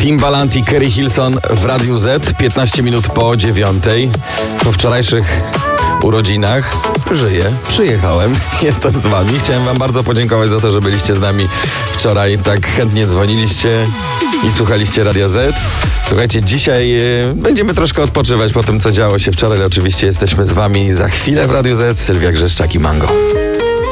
Timbaland i Keri Hilson w Radiu Z, 15 minut po 9. Po wczorajszych urodzinach żyję, przyjechałem, jestem z wami. Chciałem wam bardzo podziękować za to, że byliście z nami wczoraj, tak chętnie dzwoniliście i słuchaliście Radia Z. Słuchajcie, dzisiaj będziemy troszkę odpoczywać po tym, co działo się wczoraj. Oczywiście jesteśmy z wami za chwilę w Radiu Z. Sylwia Grzeszczak i Mango.